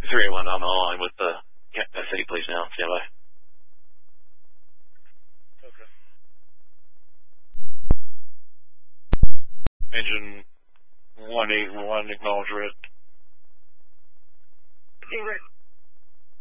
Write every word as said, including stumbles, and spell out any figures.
three eight one on the line with the yeah, city police now. Stand by. Okay. Engine one eight one, acknowledge red. Hey, Rick.